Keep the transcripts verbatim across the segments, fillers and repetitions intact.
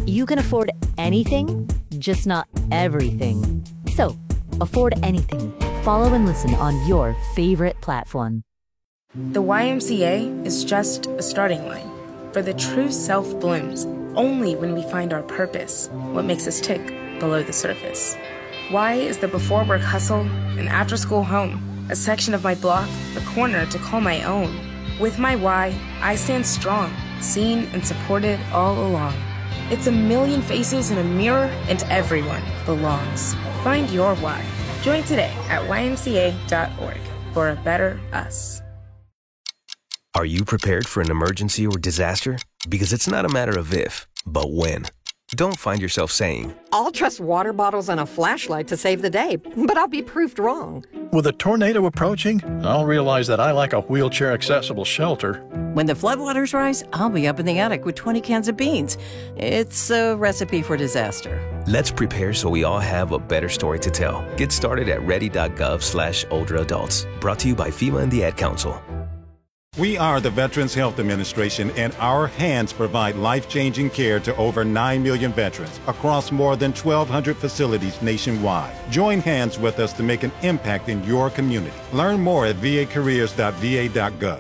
You can afford anything, just not everything. So, afford anything. Follow and listen on your favorite platform. The Y M C A is just a starting line, for the true self blooms only when we find our purpose, what makes us tick below the surface. Y is the before work hustle, an after school home, a section of my block, a corner to call my own. With my Y, I stand strong, seen and supported all along. It's a million faces in a mirror, and everyone belongs. Find your Y. Join today at Y M C A dot org for a better us. Are you prepared for an emergency or disaster? Because it's not a matter of if, but when. Don't find yourself saying, I'll trust water bottles and a flashlight to save the day, but I'll be proved wrong. With a tornado approaching, I'll realize that I lack a wheelchair-accessible shelter. When the floodwaters rise, I'll be up in the attic with twenty cans of beans. It's a recipe for disaster. Let's prepare so we all have a better story to tell. Get started at ready.gov slash older adults. Brought to you by FEMA and the Ad Council. We are the Veterans Health Administration, and our hands provide life-changing care to over nine million veterans across more than twelve hundred facilities nationwide. Join hands with us to make an impact in your community. Learn more at v a careers dot v a dot gov.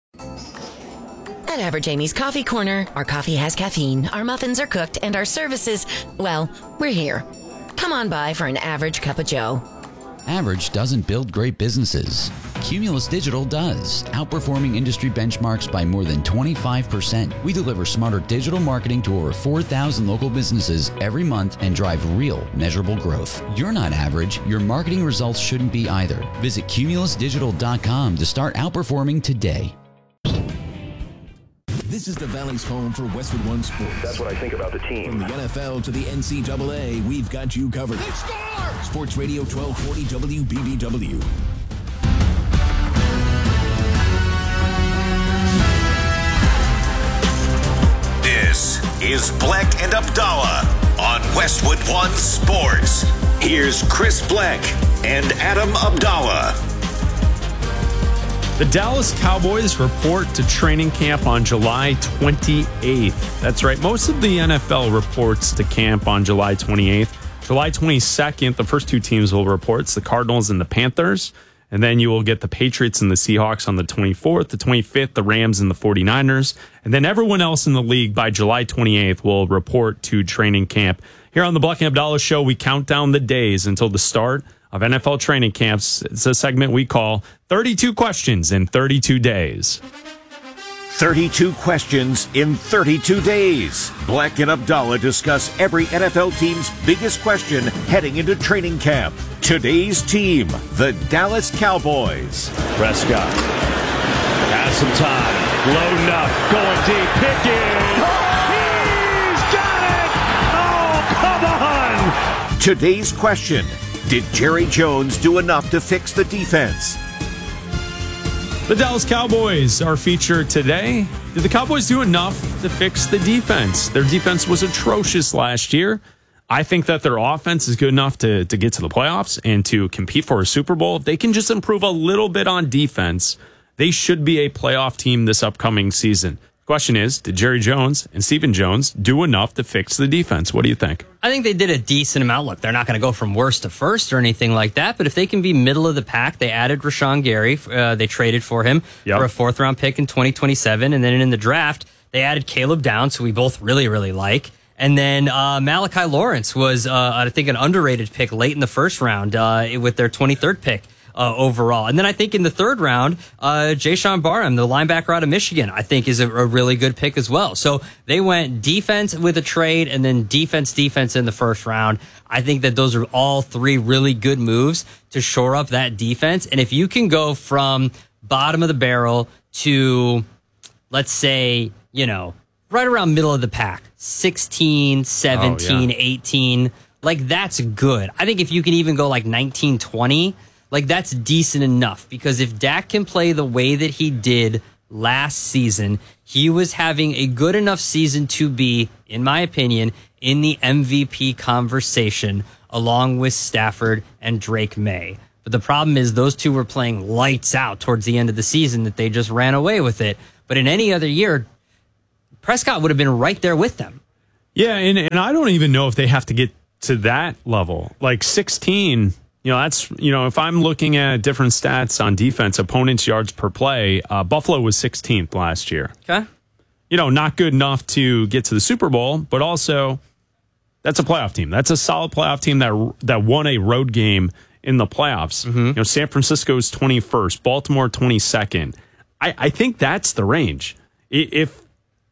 At Average Amy's Coffee Corner, our coffee has caffeine, our muffins are cooked, and our services, well, we're here. Come on by for an average cup of joe. Average doesn't build great businesses. Cumulus Digital does, outperforming industry benchmarks by more than twenty-five percent. We deliver smarter digital marketing to over four thousand local businesses every month and drive real, measurable growth. You're not average. Your marketing results shouldn't be either. Visit cumulus digital dot com to start outperforming today. This is the Valley's home for Westwood One Sports. That's what I think about the team. From the N F L to the N C double A, we've got you covered. They score! Sports Radio twelve forty W B B W. This is Bleck and Abdallah on Westwood One Sports. Here's Chris Bleck and Adam Abdallah. The Dallas Cowboys report to training camp on July twenty-eighth. That's right. Most of the N F L reports to camp on July twenty-eighth. July twenty-second, the first two teams will report. It's the Cardinals and the Panthers. And then you will get the Patriots and the Seahawks on the twenty-fourth. The twenty-fifth, the Rams and the forty-niners. And then everyone else in the league by July twenty-eighth will report to training camp. Here on the Bleck and Abdallah Show, we count down the days until the start of N F L training camps. It's a segment we call thirty-two Questions in thirty-two Days. thirty-two questions in thirty-two days. Bleck and Abdallah discuss every N F L team's biggest question heading into training camp. Today's team, the Dallas Cowboys. Prescott has some time. Low enough. Going deep. Pickens. He's got it. Oh, come on. Today's question. Did Jerry Jones do enough to fix the defense? The Dallas Cowboys are featured today. Did the Cowboys do enough to fix the defense? Their defense was atrocious last year. I think that their offense is good enough to, to get to the playoffs and to compete for a Super Bowl. If they can just improve a little bit on defense, they should be a playoff team this upcoming season. Question is, did Jerry Jones and Stephen Jones do enough to fix the defense? What do you think? I think they did a decent amount. Look, they're not going to go from worst to first or anything like that, but if they can be middle of the pack, they added Rashawn Gary. Uh, they traded for him yep. for a fourth-round pick in twenty twenty-seven, and then in the draft, they added Caleb Downs, who we both really, really like. And then uh, Malachi Lawrence was, uh, I think, an underrated pick late in the first round uh, with their twenty-third pick. Uh, overall. And then I think in the third round, uh, Jayshawn Barham, the linebacker out of Michigan, I think is a, a really good pick as well. So they went defense with a trade and then defense, defense in the first round. I think that those are all three really good moves to shore up that defense. And if you can go from bottom of the barrel to, let's say, you know, right around middle of the pack, sixteen, seventeen, oh, yeah. eighteen, like that's good. I think if you can even go like nineteen, twenty, like, that's decent enough, because if Dak can play the way that he did last season, he was having a good enough season to be, in my opinion, in the M V P conversation, along with Stafford and Drake May. But the problem is those two were playing lights out towards the end of the season that they just ran away with it. But in any other year, Prescott would have been right there with them. Yeah, and, and I don't even know if they have to get to that level. Like sixteen, you know, that's, you know, if I'm looking at different stats on defense, opponents' yards per play, uh, Buffalo was sixteenth last year. Okay. You know, not good enough to get to the Super Bowl, but also that's a playoff team. That's a solid playoff team that that won a road game in the playoffs. Mm-hmm. You know, San Francisco's twenty-first, Baltimore twenty-second. I, I think that's the range. If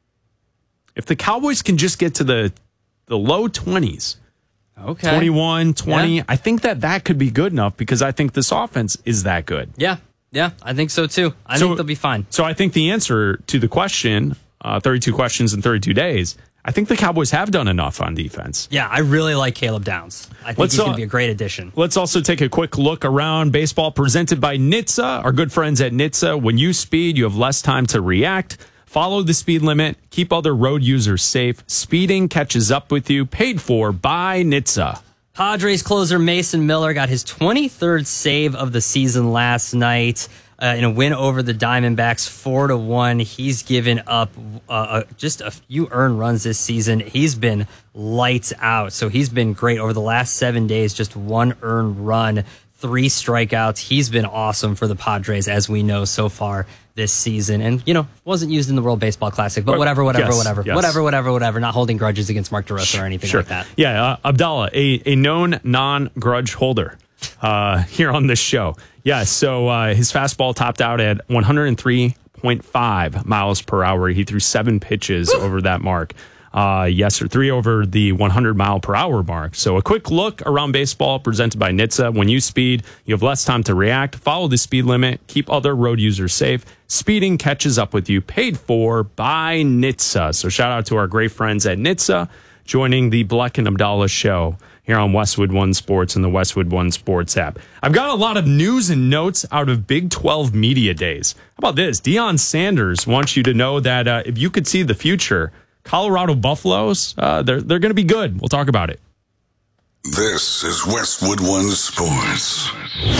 if the Cowboys can just get to the the low twenties, okay, twenty-one, twenty, yeah. I think that that could be good enough because I think this offense is that good. Yeah, yeah, I think so too. I so, think they'll be fine. So I think the answer to the question, uh, thirty-two questions in thirty-two days, I think the Cowboys have done enough on defense. Yeah, I really like Caleb Downs. I think let's, he's going uh, to be a great addition. Let's also take a quick look around baseball presented by N H T S A, our good friends at N H T S A. When you speed, you have less time to react. Follow the speed limit. Keep other road users safe. Speeding catches up with you. Paid for by N H T S A. Padres closer Mason Miller got his twenty-third save of the season last night. Uh, in a win over the Diamondbacks, four to one. He's given up uh, uh, just a few earned runs this season. He's been lights out. So he's been great over the last seven days. Just one earned run, three strikeouts. He's been awesome for the Padres, as we know so far this season. And, you know, wasn't used in the World Baseball Classic, but whatever, whatever, yes, whatever, yes. whatever, whatever, whatever. Not holding grudges against Mark DeRosa or anything sure. like that. Yeah, uh, Abdallah, a, a known non-grudge holder uh, here on this show. Yeah, so uh, his fastball topped out at one oh three point five miles per hour. He threw seven pitches over that mark. Uh, yes, or three over the one hundred mile per hour mark. So a quick look around baseball presented by N H T S A. When you speed, you have less time to react. Follow the speed limit. Keep other road users safe. Speeding catches up with you. Paid for by N H T S A. So shout out to our great friends at N H T S A joining the Bleck and Abdallah show here on Westwood One Sports and the Westwood One Sports app. I've got a lot of news and notes out of Big twelve Media Days. How about this? Deion Sanders wants you to know that uh, if you could see the future, Colorado Buffaloes, uh, they're, they're going to be good. We'll talk about it. This is Westwood One Sports.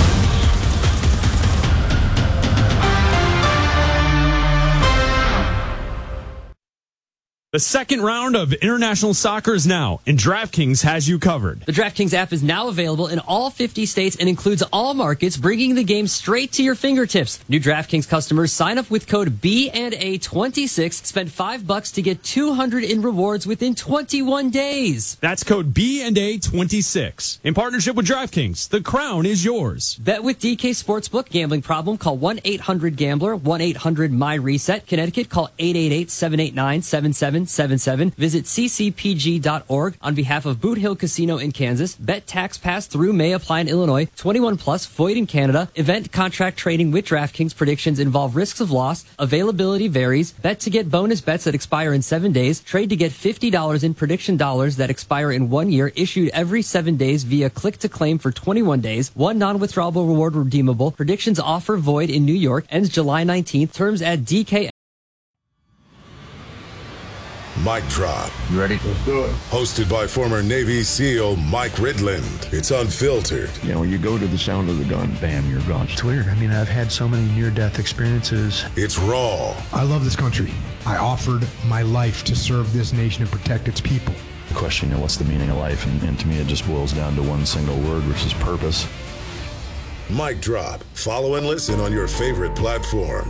The second round of international soccer is now, and DraftKings has you covered. The DraftKings app is now available in all fifty states and includes all markets, bringing the game straight to your fingertips. New DraftKings customers sign up with code B and A twenty-six, spend five bucks to get two hundred in rewards within twenty-one days. That's code B and A twenty-six. In partnership with DraftKings, the crown is yours. Bet with D K Sportsbook. Gambling problem? Call one eight hundred gambler, one eight hundred my reset. Connecticut, call eight eight eight, seven eight nine, seven seven seven seven. Visit c c p g dot org on behalf of Boot Hill Casino in Kansas. Bet tax pass through may apply in Illinois. twenty-one plus, void in Canada. Event contract trading with DraftKings. Predictions involve risks of loss. Availability varies. Bet to get bonus bets that expire in seven days. Trade to get fifty dollars in prediction dollars that expire in one year. Issued every seven days via click to claim for twenty-one days. One non-withdrawable reward redeemable. Predictions offer void in New York. Ends July nineteenth. Terms at D K. Mic Drop. You ready? Let's do it. Hosted by former Navy SEAL Mike Ridland. It's unfiltered. You know, when you go to the sound of the gun, bam, you're gone. It's weird. I mean, I've had so many near-death experiences. It's raw. I love this country. I offered my life to serve this nation and protect its people. The question, you know, what's the meaning of life? And, and to me, it just boils down to one single word, which is purpose. Mic Drop. Follow and listen on your favorite platform.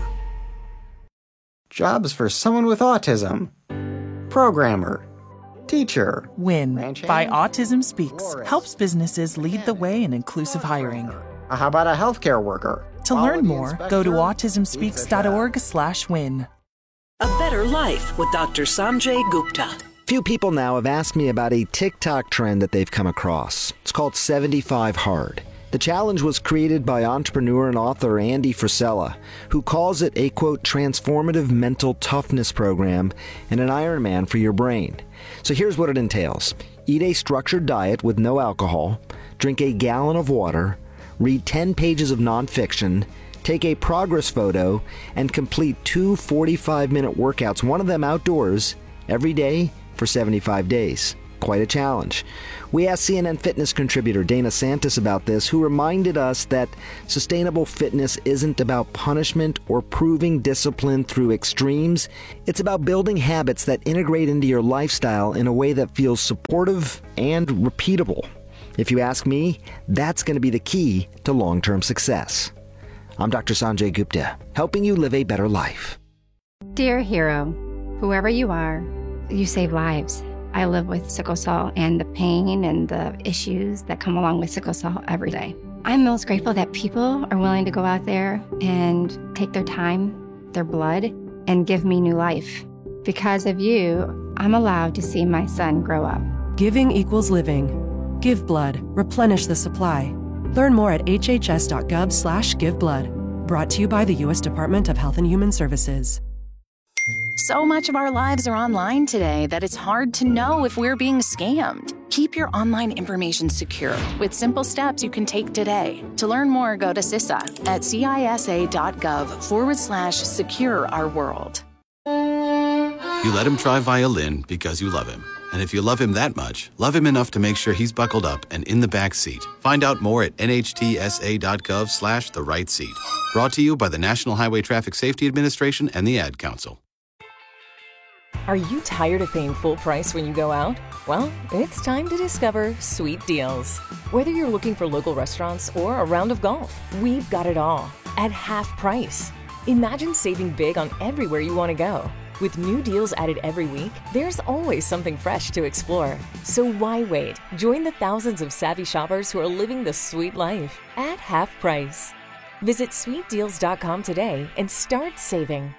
Jobs for someone with autism. Programmer, teacher. WIN by Autism Speaks helps businesses lead the way in inclusive hiring. How about a healthcare worker? To learn more, go to autism speaks dot org slash win. A Better Life with Doctor Sanjay Gupta. Few people now have asked me about a TikTok trend that they've come across. It's called seventy-five hard. The challenge was created by entrepreneur and author Andy Frisella, who calls it a, quote, transformative mental toughness program and an Ironman for your brain. So here's what it entails. Eat a structured diet with no alcohol, drink a gallon of water, read ten pages of nonfiction, take a progress photo, and complete two forty-five minute workouts, one of them outdoors, every day for seventy-five days. quite a challenge. We asked C N N Fitness contributor Dana Santis about this, who reminded us that sustainable fitness isn't about punishment or proving discipline through extremes. It's about building habits that integrate into your lifestyle in a way that feels supportive and repeatable. If you ask me, that's going to be the key to long-term success. I'm Doctor Sanjay Gupta, helping you live a better life. Dear hero, whoever you are, you save lives. I live with sickle cell and the pain and the issues that come along with sickle cell every day. I'm most grateful that people are willing to go out there and take their time, their blood, and give me new life. Because of you, I'm allowed to see my son grow up. Giving equals living. Give blood. Replenish the supply. Learn more at hhs.gov slash give blood. Brought to you by the U S Department of Health and Human Services. So much of our lives are online today that it's hard to know if we're being scammed. Keep your online information secure with simple steps you can take today. To learn more, go to CISA at cisa.gov forward slash secure our world. You let him try violin because you love him. And if you love him that much, love him enough to make sure he's buckled up and in the back seat. Find out more at nhtsa.gov slash the right seat. Brought to you by the National Highway Traffic Safety Administration and the Ad Council. Are you tired of paying full price when you go out? Well, it's time to discover Sweet Deals. Whether you're looking for local restaurants or a round of golf, we've got it all at half price. Imagine saving big on everywhere you want to go. With new deals added every week, there's always something fresh to explore. So why wait? Join the thousands of savvy shoppers who are living the sweet life at half price. Visit sweet deals dot com today and start saving.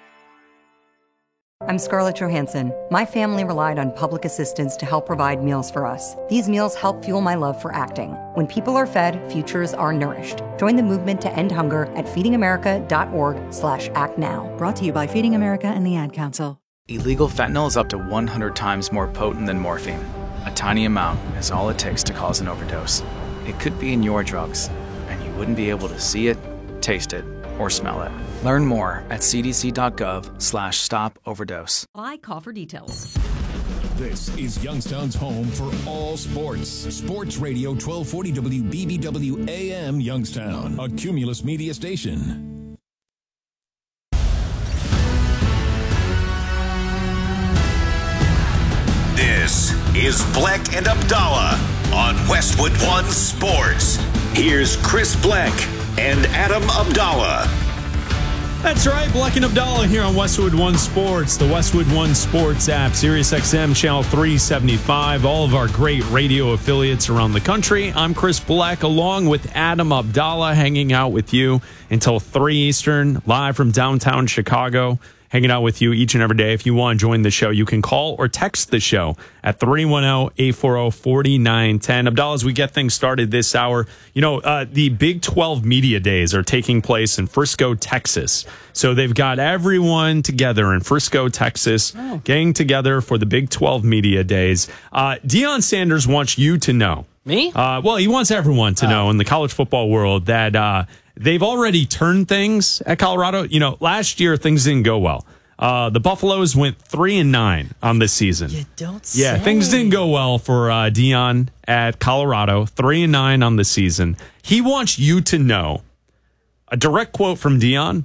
I'm Scarlett Johansson. My family relied on public assistance to help provide meals for us. These meals help fuel my love for acting. When people are fed, futures are nourished. Join the movement to end hunger at feedingamerica.org slash act now. Brought to you by Feeding America and the Ad Council. Illegal fentanyl is up to one hundred times more potent than morphine. A tiny amount is all it takes to cause an overdose. It could be in your drugs, and you wouldn't be able to see it, taste it, or smell it. Learn more at cdc.gov slash stop overdose. I call for details. This is Youngstown's home for all sports. Sports Radio twelve forty W B B W A M Youngstown, a Cumulus media station. This is Black and Abdallah on Westwood One Sports. Here's Chris Black and Adam Abdallah. That's right, Black and Abdallah here on Westwood One Sports, the Westwood One Sports app, Sirius X M Channel three seventy-five, all of our great radio affiliates around the country. I'm Chris Black, along with Adam Abdallah, hanging out with you until three Eastern, live from downtown Chicago. Hanging out with you each and every day. If you want to join the show, you can call or text the show at three one zero, eight four zero, four nine one zero. Abdallah, as we get things started this hour, you know, uh, the Big twelve Media Days are taking place in Frisco, Texas. So they've got everyone together in Frisco, Texas, oh. getting together for the Big twelve Media Days. Uh, Deion Sanders wants you to know. Me? Uh, well, he wants everyone to oh. know in the college football world that uh, they've already turned things at Colorado. You know, last year things didn't go well. Uh, the Buffaloes went three and nine on this season. You don't say. Yeah, things didn't go well for uh, Deion at Colorado. Three and nine on the season. He wants you to know. A direct quote from Deion.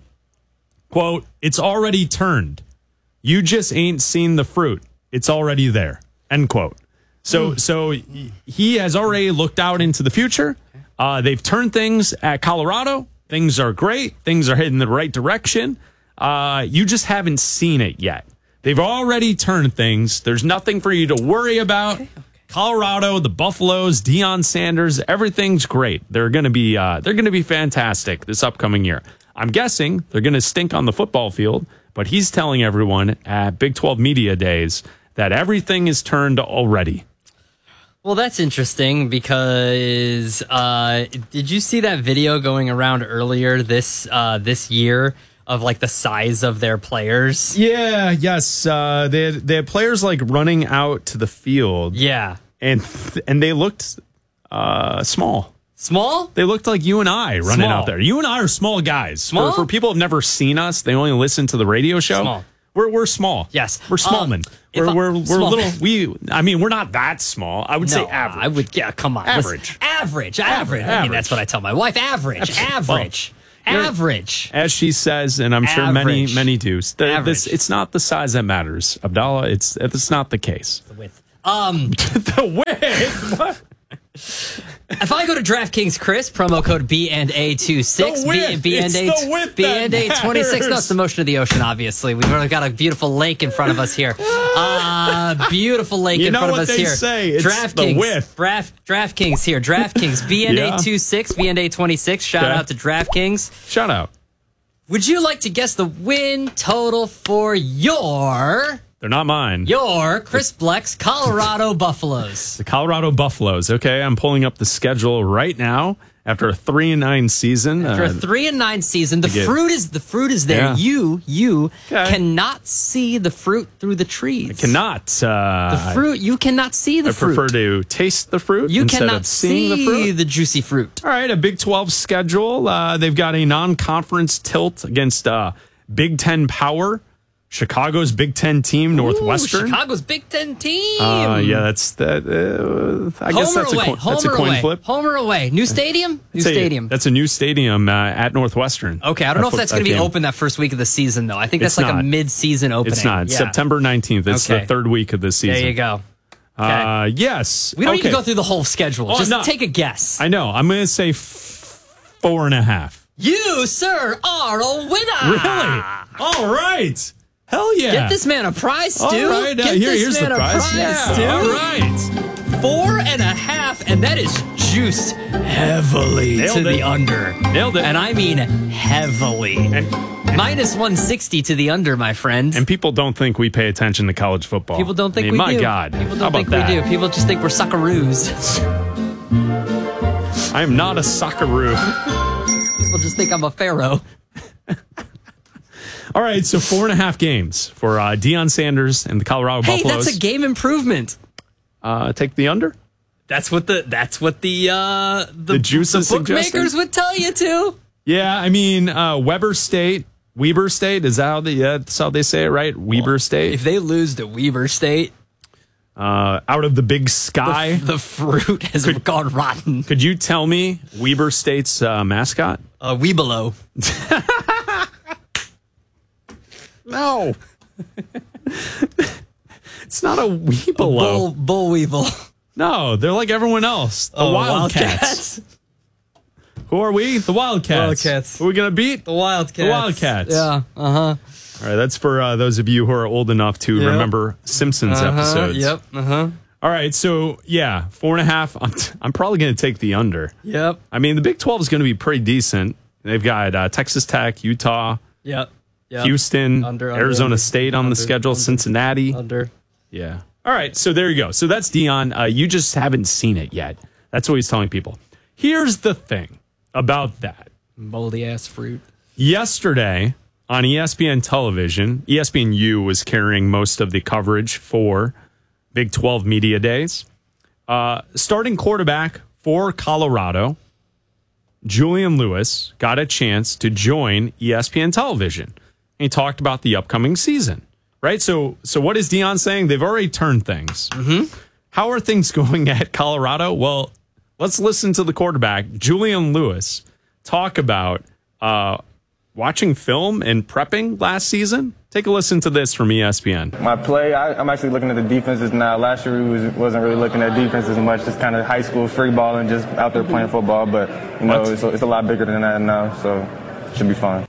Quote, "It's already turned. You just ain't seen the fruit. It's already there." End quote. So, mm. so he has already looked out into the future. Uh, they've turned things at Colorado. Things are great. Things are heading in the right direction. Uh, you just haven't seen it yet. They've already turned things. There's nothing for you to worry about. Okay, okay. Colorado, the Buffaloes, Deion Sanders, everything's great. They're going to be uh, they're going to be fantastic this upcoming year. I'm guessing they're going to stink on the football field, but he's telling everyone at Big twelve Media Days that everything is turned already. Well, that's interesting because uh, did you see that video going around earlier this uh, this year of like the size of their players? Yeah, yes. Uh, they had, they had players like running out to the field. Yeah. And and they looked uh, small. Small? They looked like you and I running small. out there. You and I are small guys. Small? For, for people who have never seen us, they only listen to the radio show. Small. We're we're small. Yes, we're small um, men. We're I, we're we're small little. man. We. I mean, we're not that small. I would no, say average. I would. Yeah, come on. Average. Listen, average. Average. Average. I mean, that's what I tell my wife. Average. Average. Well, average. As she says, and I'm sure many Average. many do. The, Average. this it's not the size that matters, Abdallah. It's it's not the case. The width. Um, the width. What? If I go to DraftKings, Chris, promo code B and A twenty-six, The width. B and A, It's the width B and A that twenty-six. No, matters. it's the motion of the ocean, obviously. We've already got a beautiful lake in front of us here. Uh, beautiful lake You in know front of what us they here. say, it's the DraftKings, width. Draft, DraftKings here. DraftKings, B and A Yeah. twenty-six, B and A twenty-six. Shout Okay. out to DraftKings. Shout out. Would you like to guess the win total for your... They're not mine. Your Chris Bleck's Colorado Buffaloes. The Colorado Buffaloes. Okay, I'm pulling up the schedule right now after a three and nine season. After Uh, a three and nine season, the to get- fruit is the fruit is there. Yeah. You you Okay. cannot see the fruit through the trees. I cannot. Uh, The fruit you cannot see the I fruit. prefer to taste the fruit you instead cannot of seeing see the fruit. the juicy fruit. All right, a Big twelve schedule. Uh, they've got a non-conference tilt against uh, Big Ten power. Chicago's Big Ten team, Northwestern. Ooh, Chicago's Big Ten team. Uh, yeah, that's that. Uh, I Home guess or that's away? a coin, Home that's a or coin away? flip. Home or away? New stadium? New I'd say stadium. That's a new stadium uh, at Northwestern. Okay, I don't know if That that's fo- going to that be game. open that first week of the season, though. I think It's that's like not. a mid-season opening. It's not. Yeah. September nineteenth. It's Okay. the third week of the season. There you go. Okay. Uh, yes. We don't okay. need to go through the whole schedule. Oh, Just no. take a guess. I know. I'm going to say f- four and a half. You, sir, are a winner. Really? All right. Hell yeah. Get this man a prize, Stu. All right. Uh, Get here, this here's man the a prize. prize, Yeah. Stu. All right. Four and a half, and that is juiced heavily Nailed to it. the under. Nailed it. And I mean heavily. And, Minus one sixty to the under, my friend. and people don't think we pay attention to college football. People don't think I mean, we my do. God. People How don't about think that? we do. People just think we're suckaroos. I am not a socceroo. People just think I'm a pharaoh. All right, so four and a half games for uh, Deion Sanders and the Colorado Hey, Buffaloes. that's a game improvement. Uh, take the under. That's what the that's what the uh, the, The juice the is bookmakers suggesting? would tell you to. Yeah, I mean uh, Weber State, Weber State. Is that how they? Yeah, that's how they say it, right? Weber State. If they lose to Weber State, Uh, out of the Big Sky, the, the fruit has gone rotten. Could you tell me Weber State's uh, mascot? Uh, Weebelo. No. It's not a Weebelo. Bull, bull weevil. No, they're like everyone else. The Oh, Wildcats. Who are we? The Wildcats. Wildcats. Who are we going to beat? The Wildcats. The Wildcats. Yeah. Uh huh. All right, that's for uh, those of you who are old enough to Yep. remember Simpsons Uh-huh. episodes. Yep. Uh huh. All right, so yeah, four and a half. I'm, I'm probably going to take the under. Yep. I mean, the Big twelve is going to be pretty decent. They've got uh, Texas Tech, Utah, Yep. Yep. Houston, Under, under, Arizona under, State on under, the schedule, under, Cincinnati. Under. Yeah. All right, so there you go. So that's Deion. Uh, you just haven't seen it yet. That's what he's telling people. Here's the thing about that. Moldy ass fruit. Yesterday on E S P N television, E S P N U was carrying most of the coverage for Big twelve Media Days. Uh, starting quarterback for Colorado, Julian Lewis, got a chance to join E S P N television. He talked about the upcoming season, right? So, so what is Deion saying? They've already turned things. Mm-hmm. How are things going at Colorado? Well, let's listen to the quarterback, Julian Lewis, talk about uh, watching film and prepping last season. Take a listen to this from E S P N. My play, I, I'm actually looking at the defenses now. Last year we was, wasn't really looking at defense as much, just kind of high school free ball and just out there playing football. But, you know, it's a, it's a lot bigger than that now, so it should be fun.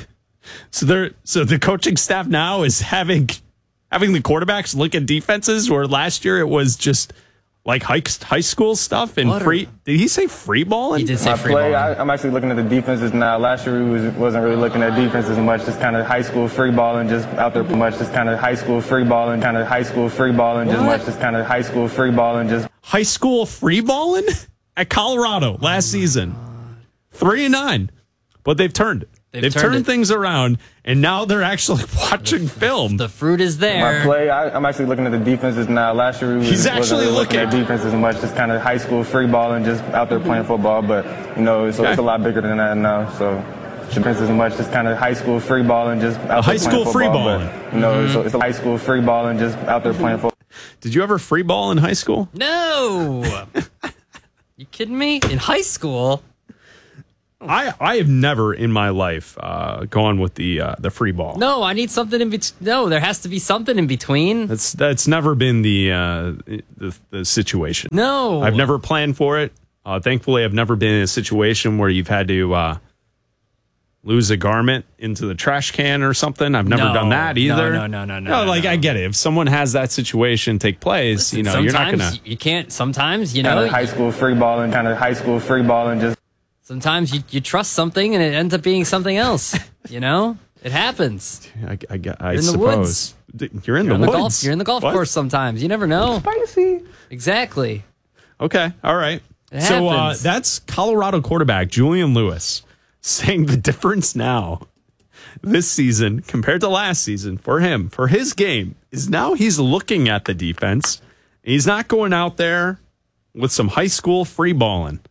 So they're so the coaching staff now is having having the quarterbacks look at defenses, where last year it was just like high, high school stuff and What a- free. Did he say free balling? He did say My free play, I, I'm actually looking at the defenses now. Last year we was, wasn't really looking at defense as much, just kind of high school free ball and just out there much, just kind of high school free ball and kind of high school free ball and just What? much, just kind of high school free ball and just High school free balling at Colorado last season, three and nine, but they've turned it. They've They've, turned turned it. things around, and now they're actually watching film. The fruit is there. My play, I, I'm actually looking at the defenses now. Last year we was, He's wasn't actually really looking looking. at defense as much, just kind of high school free ball and just out there playing football. But, you know, it's, Okay. it's a lot bigger than that now, so it Defense as much, just kind of high school free ball and just out high there school playing free football. balling. But, you know, Mm-hmm. it's, a, it's a high school free ball and just out there playing football. Did you ever free ball in high school? No. You kidding me? In high school? I, I have never in my life uh, gone with the uh, the free ball. No, I need something in between. No, there has to be something in between. That's that's never been the uh, the, the situation. No. I've never planned for it. Uh, thankfully, I've never been in a situation where you've had to uh, lose a garment into the trash can or something. I've never No. done that either. No, no, no, no, no, like no. I get it. If someone has that situation take place, Listen, you know, you're not sometimes gonna. You can't. Sometimes, you Kind know. of high school free ball and kind of high school free ball and just. Sometimes you, you trust something and it ends up being something else. You know, it happens. I, I, I You're in the suppose woods. you're in You're the on woods. golf. You're in the golf What? course sometimes. You never know. Spicy. Exactly. Okay. All right. It so uh, happens. that's Colorado quarterback Julian Lewis saying the difference now this season compared to last season for him, for his game, is now he's looking at the defense. He's not going out there with some high school free balling.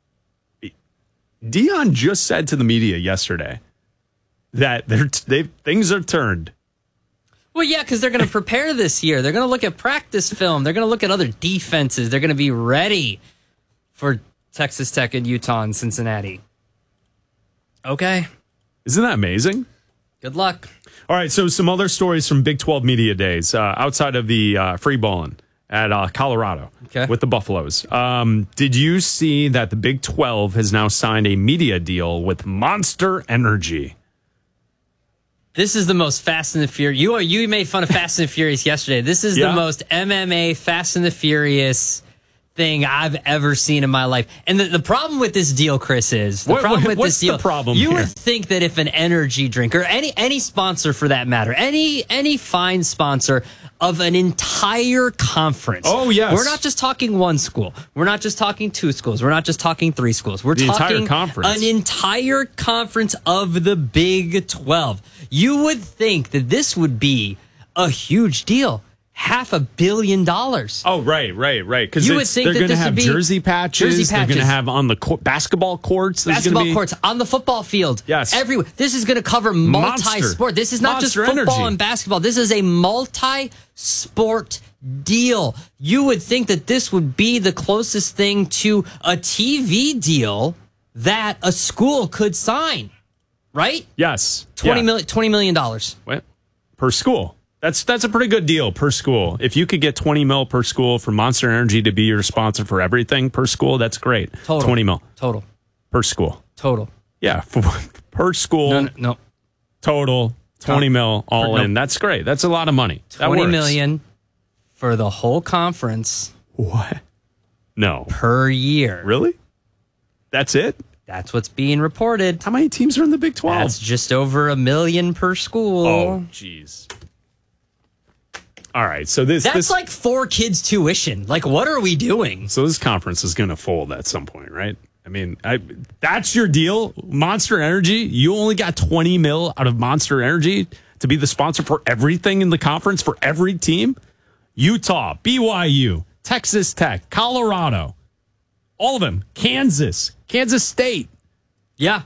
Dion just said to the media yesterday that they're they things are turned. Well, yeah, because they're going to prepare this year. They're going to look at practice film. They're going to look at other defenses. They're going to be ready for Texas Tech and Utah and Cincinnati. Okay. Isn't that amazing? Good luck. All right, so some other stories from Big twelve Media Days uh, outside of the uh, free balling at uh, Colorado okay. with the Buffaloes. Um, did you see that the Big twelve has now signed a media deal with Monster Energy? This is the most Fast and the Furious. You, you made fun of Fast and the Furious yesterday. This is Yeah. the most M M A Fast and the Furious thing I've ever seen in my life. And the, the problem with this deal, Chris, is the What- problem what- with what's this deal. the problem you here? would think that if an energy drink or any any sponsor for that matter, any any fine sponsor of an entire conference. Oh, yes. We're not just talking one school. We're not just talking two schools. We're not just talking three schools. We're The entire talking conference. an entire conference of the Big twelve. You would think that this would be a huge deal. Half a billion dollars. Oh, right, right, right. Because You would think they're that going to this would have be jersey patches. jersey They're going to patches. have on the court, basketball courts. There's Basketball gonna be, courts on the football field. Yes. Everywhere. This is going to cover multi-sport. This is not Monster just football Energy. and basketball. This is a multi-sport deal. You would think that this would be the closest thing to a T V deal that a school could sign, right? Yes. twenty yeah. million, twenty million dollars. What? Per school. That's that's a pretty good deal per school. If you could get twenty mil per school for Monster Energy to be your sponsor for everything per school, that's great. Total. twenty mil Total. per school. Total. Yeah, for, per school. No, no, no. Total twenty mil all no. in. That's great. That's a lot of money. That twenty works. million for the whole conference What? No. per year. Really? That's it? That's what's being reported. How many teams are in the Big twelve? That's just over a million per school. Oh, jeez. All right, so this That's this like four kids' tuition. Like, what are we doing? so this conference is going to fold at some point, right? I mean, I, that's your deal, Monster Energy. You only got twenty mil out of Monster Energy to be the sponsor for everything in the conference for every team. Utah, B Y U, Texas Tech, Colorado, all of them. Kansas, Kansas State. Yeah.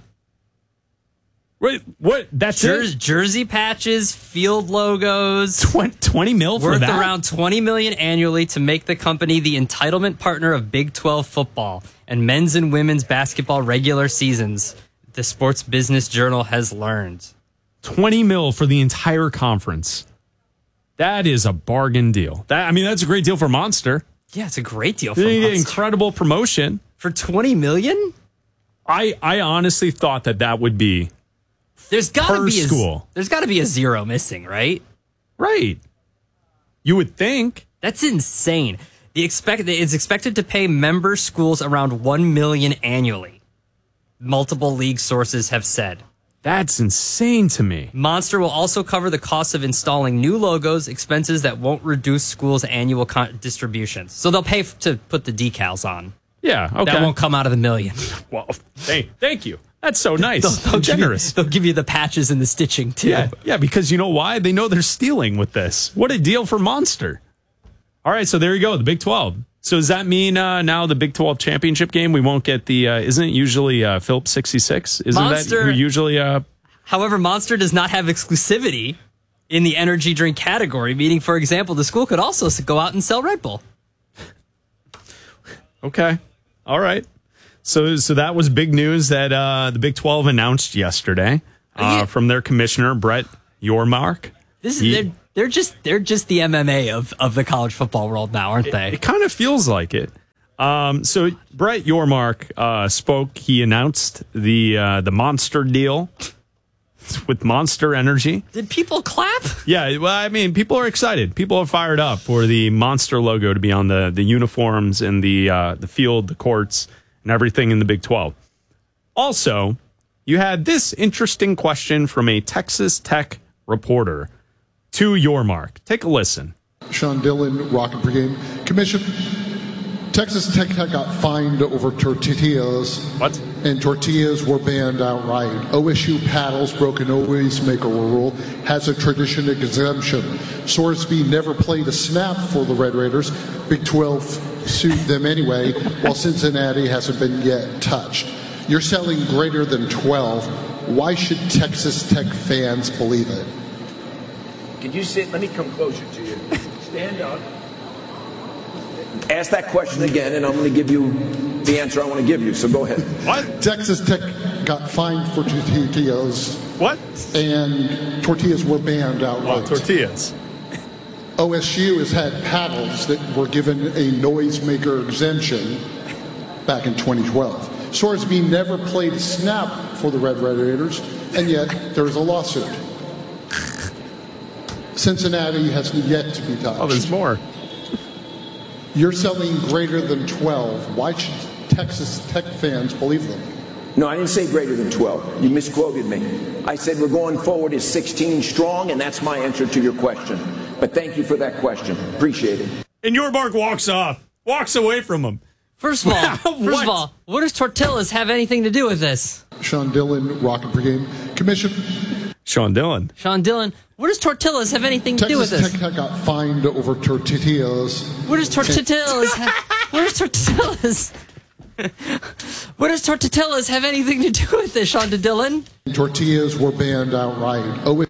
Wait, what? That's Jer- it? jersey patches, field logos. twenty, twenty mil for Worth that? around twenty million annually to make the company the entitlement partner of Big twelve football and men's and women's basketball regular seasons. The Sports Business Journal has learned. twenty mil for the entire conference. That is a bargain deal. That I mean, that's a great deal for Monster. Yeah, it's a great deal for They get Monster. incredible promotion. For twenty million? I I honestly thought that that would be There's got to per be a, school. There's got to be a zero missing, right? Right. You would think. That's insane. The expect it's expected to pay member schools around one million annually. Multiple league sources have said. That's insane to me. Monster will also cover the cost of installing new logos, expenses that won't reduce schools' annual con- distributions. So they'll pay f- to put the decals on. Yeah, okay. That won't come out of the million. Well, thank, thank you. That's so nice. They'll, they'll generous. Give you, they'll give you the patches and the stitching too. Yeah, yeah, because you know why? They know they're stealing with this. What a deal for Monster. All right, so there you go. The Big twelve. So does that mean uh, now the Big twelve championship game, we won't get the, uh, isn't it usually uh, Phillips sixty-six? Isn't Monster, that who usually... Uh, however, Monster does not have exclusivity in the energy drink category, meaning, for example, the school could also go out and sell Red Bull. Okay. All right. So so that was big news that uh, the Big twelve announced yesterday uh, yeah. from their commissioner, Brett Yormark. This is... He, they're, they're just they're just the M M A of, of the college football world now, aren't they? It, it kind of feels like it. Um, so Brett Yormark uh, spoke. He announced the uh, the Monster deal with Monster Energy. Did people clap? Yeah, well, I mean, people are excited. People are fired up for the Monster logo to be on the, the uniforms and the uh, the field, the courts, and everything in the Big twelve. Also, you had this interesting question from a Texas Tech reporter to Yormark. Take a listen. Sean Dillon, Rocket Pregame. Commission, Texas Tech got fined over tortillas. What? And tortillas were banned outright. O S U paddles broke an always maker rule, has a tradition exemption. Sorsby never played a snap for the Red Raiders. Big twelve sued them anyway, while Cincinnati hasn't been yet touched. You're selling greater than twelve. Why should Texas Tech fans believe it? Could you sit? Let me come closer to you. Stand up. Ask that question again, and I'm going to give you the answer I want to give you. So go ahead. What? Texas Tech got fined for tortillas. What? And tortillas were banned outright. Oh, tortillas. O S U has had paddles that were given a noisemaker exemption back in twenty twelve. Sorsby never played a snap for the Red Raiders, and yet there's a lawsuit. Cincinnati has yet to be touched. Oh, there's more. You're selling greater than twelve. Why should Texas Tech fans believe them? No, I didn't say greater than twelve. You misquoted me. I said we're going forward as sixteen strong, and that's my answer to your question. But thank you for that question. Appreciate it. And Yormark walks off, walks away from him. First of all, first of all, what does tortillas have anything to do with this? Sean Dillon, Rocket Pregame. Commission. Sean Dillon. Sean Dillon. What does tortillas have anything to Texas do with this? Texas Tech got fined over tortillas. What does tortillas have? What does tortillas? What does tortillas have anything to do with this, Sean Dillon? Tortillas were banned outright. Oh,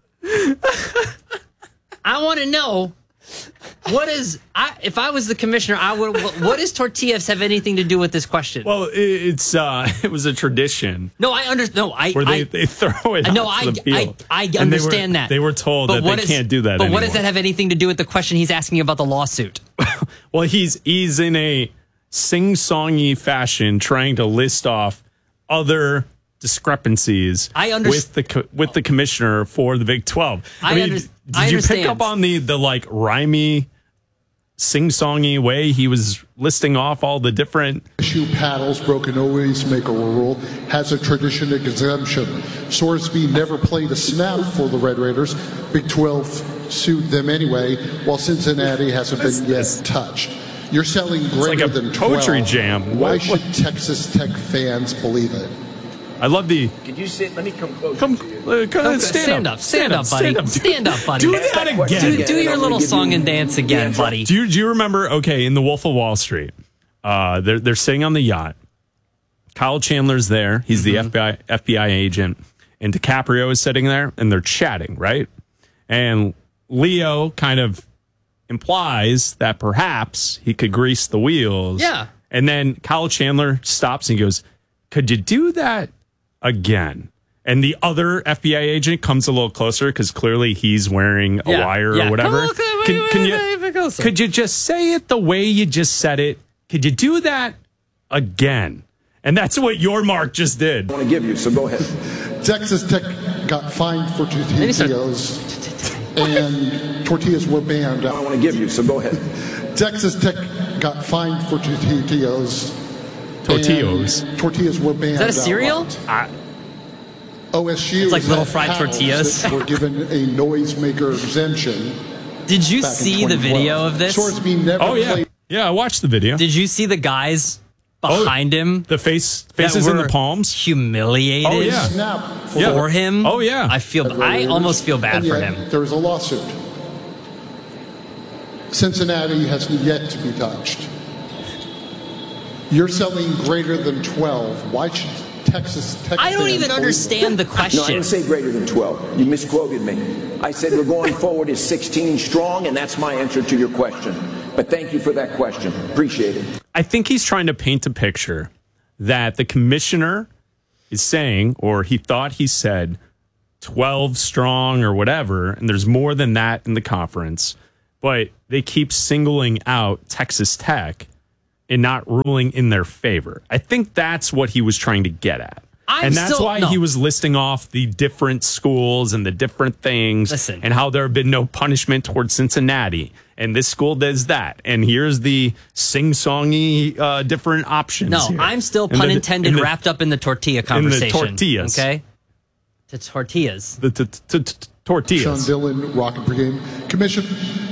I want to know. What is I? If I was the commissioner, I would. What, what does tortillas have anything to do with this question? Well, it's uh, it was a tradition. No, I understand. No, I. Where they, I, they throw it. No, out I, to the field. I. I understand they were, that. They were told but that they is, can't do that. But anymore. what does that have anything to do with the question he's asking about the lawsuit? Well, he's he's in a sing-songy fashion trying to list off other discrepancies I under- with the with the commissioner for the Big twelve. I, I mean, under- did I you understand. pick up on the the like rhymey, sing-songy way he was listing off all the different issue paddles broken always make a rule, has a tradition exemption. Sorsby never played a snap for the Red Raiders. Big twelve sued them anyway, while Cincinnati hasn't been yet touched. You're selling greater like a than twelve. poetry jam. Why What- should what- Texas Tech fans believe it? I love the. Could you sit? Let me come closer Come, to you. uh, come Okay, stand, stand up. up, stand up, buddy. Stand up, Stand up, buddy. Do that again. Do, do your little song and dance again, buddy. Do you, do you remember? Okay, in The Wolf of Wall Street, uh, they're they're sitting on the yacht. Kyle Chandler's there. He's the Mm-hmm. F B I F B I agent, and DiCaprio is sitting there, and they're chatting, right? And Leo kind of implies that perhaps he could grease the wheels. Yeah. And then Kyle Chandler stops and goes, "Could you do that again?" And the other F B I agent comes a little closer because clearly he's wearing a Yeah, wire yeah. or whatever. Come on, Can, wait, can wait, you, wait, wait, wait, could you just say it the way you just said it? Could you do that again? And that's what Yormark just did. I want to give you, so go ahead. Texas Tech got fined for tortillas, and tortillas were banned. I want to give you, so go ahead. Texas Tech got fined for tortillas. Tortillas. and Tortillas were banned. Is that a cereal? outright. O S U It's like has little had fried paddles tortillas. that were given a noisemaker exemption. Did you back in see the twenty twelve. video of this? Sorsby never Oh, yeah. played. Yeah, I watched the video. Did you see the guys behind him? The face that faces in were the palms. Humiliated Oh, yeah. Snap for Yeah. for him. Oh, yeah. I feel. the Red I Raiders, almost feel bad and for yet him. There is a lawsuit. Cincinnati has yet to be touched. You're selling greater than twelve. Why should Texas Tech I don't fans even believe understand the No, I question. didn't say greater than twelve. You misquoted me. I said we're going forward as sixteen strong, and that's my answer to your question. But thank you for that question. Appreciate it. I think he's trying to paint a picture that the commissioner is saying, or he thought he said, twelve strong or whatever, and there's more than that in the conference. But they keep singling out Texas Tech and not ruling in their favor. I think that's what he was trying to get at. I'm and that's still, why no. he was listing off the different schools and the different things. Listen. And how there have been no punishment towards Cincinnati. And this school does that. And here's the sing-songy uh, different options. No, here. I'm still, And pun the- intended, and the- wrapped up in the tortilla conversation. In the tortillas. Okay? The tortillas. The t- t- t- tortillas. Sean Dillon, Rocket Brigade. Commission,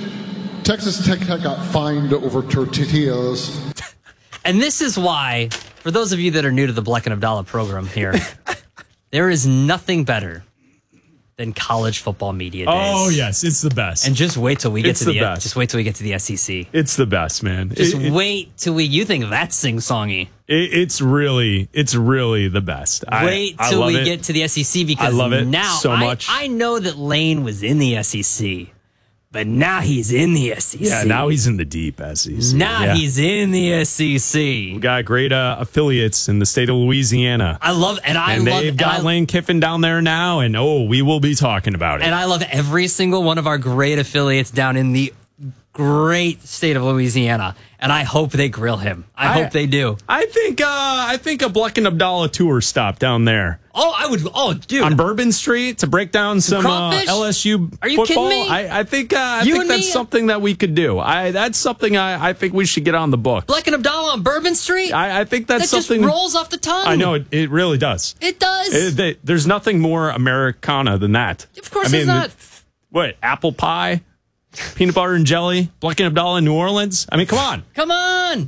Texas Tech got fined over tortillas. And this is why, for those of you that are new to the Bleck and Abdallah program here, there is nothing better than college football media days. Oh, yes. It's the best. And just wait till we get It's to the the, best. just wait till we get to the S E C. It's the best, man. Just It- it- wait till we. You think that's sing-songy? It, it's really, it's really the best. I- Wait I till love we it. get to the S E C because I love it now so I- much. I, know that Lane was in the S E C, but now he's in the S E C. Yeah, now he's in the deep S E C. Now Yeah. he's in the S E C. We got great uh, affiliates in the state of Louisiana. I love and I and love they've got and I, Lane Kiffin down there now, and oh, we will be talking about it. and I love every single one of our great affiliates down in the great state of Louisiana. And I hope they grill him. I, I- hope they do. I think uh, I think a Bleck and Abdallah tour stop down there Oh, I would. Oh, dude. on Bourbon Street to break down some uh, crawfish? L S U Are you football. kidding me? I, I think uh, I You think and that's me? something that we could do. I that's something I, I think we should get on the book. Bleck and Abdallah on Bourbon Street? I, I think that's that something just rolls off the tongue. I know it, it really does. It does. It- they- there's nothing more Americana than that. Of course I mean, it's not. What, apple pie, peanut butter and jelly, Bleck and Abdallah in New Orleans? I mean, come on. Come on.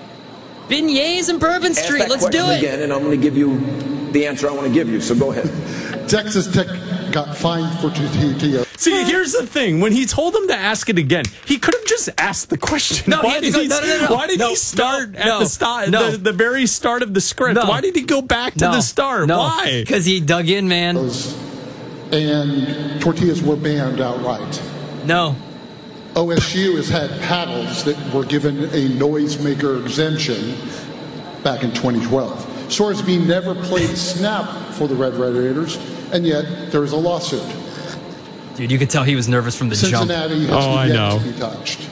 Beignets and Bourbon Ask Street. that Let's do question it. again, and I'm going to give you the answer I want to give you. So go ahead. Texas Tech got fined for tortillas. See, here's the thing. When he told him to ask it again, he could have just asked the question. No, he why had to did, go- he, no, no, no, no. why did No, he start no, at no, the, start, no. the, the very start of the script? No. Why did he go back to No. the start? No. Why? Because he dug in, man. And tortillas were banned outright. No. O S U has had paddles that were given a noisemaker exemption back in twenty twelve. Sorsby never played snap for the Red Raiders, and yet there is a lawsuit. Dude, you could tell he was nervous from the Cincinnati jump. has Oh, I yet know. to be touched.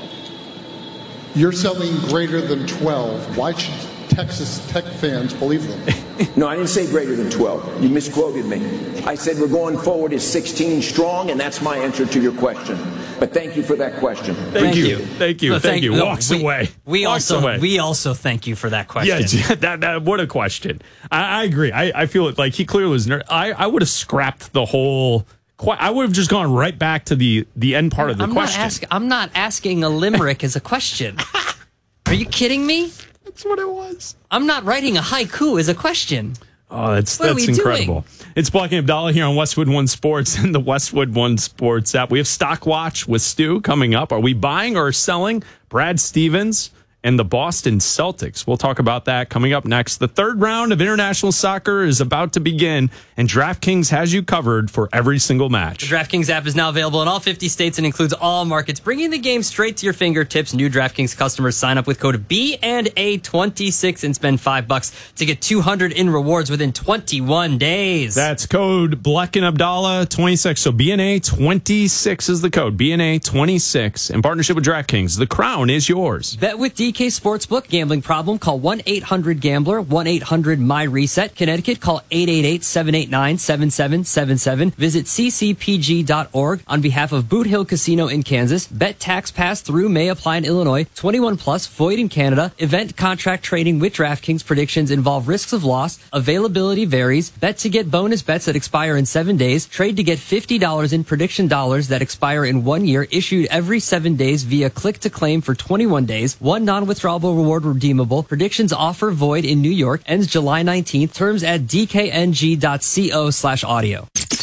You're selling greater than twelve. Why should Texas Tech fans believe them? No, I didn't say greater than twelve. You misquoted me. I said we're going forward as sixteen strong, and that's my answer to your question. But thank you for that question. Thank, Thank you. you. Thank you. No, thank you. no, Walks we- away. We Walks also away. we also thank you for that question. Yeah, that, that, what a question. I, I agree. I, I feel it like he clearly was ner- I, I would have scrapped the whole. que- I would have just gone right back to the, the end part of the I'm question. Not ask, I'm not asking a limerick as a question. Are you kidding me? That's what it was. I'm not writing a haiku as a question. Oh, that's What are that's we incredible. doing? It's Bleck and Abdallah here on Westwood One Sports and the Westwood One Sports app. We have Stock Watch with Stu coming up. Are we buying or selling Brad Stevens and the Boston Celtics? We'll talk about that coming up next. The third round of international soccer is about to begin, and DraftKings has you covered for every single match. The DraftKings app is now available in all fifty states and includes all markets, bringing the game straight to your fingertips. New DraftKings customers sign up with code B and A twenty-six and spend five bucks to get two hundred in rewards within twenty-one days. That's code Bleck and Abdallah twenty-six. So B N A twenty-six is the code. B N A twenty-six in partnership with DraftKings. The crown is yours. Bet with D K Sportsbook. Gambling problem? Call one eight hundred gambler, one eight hundred M Y reset. Connecticut, call eight eight eight, seven eight nine, seven seven seven seven. Visit c c p g dot org on behalf of Boot Hill Casino in Kansas. Bet tax pass through may apply in Illinois. twenty-one plus, void in Canada. Event contract trading with DraftKings. Predictions involve risks of loss. Availability varies. Bet to get bonus bets that expire in seven days. Trade to get fifty dollars in prediction dollars that expire in one year. Issued every seven days via click to claim for twenty-one days. One non-withdrawable reward redeemable. Predictions offer void in New York. Ends July nineteenth. Terms at d k n g dot co slash audio.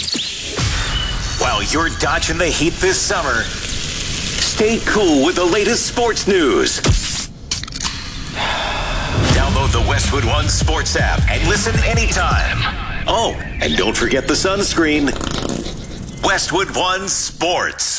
While you're dodging the heat this summer, stay cool with the latest sports news. Download the Westwood One Sports app and listen anytime. Oh, and don't forget the sunscreen. Westwood One Sports.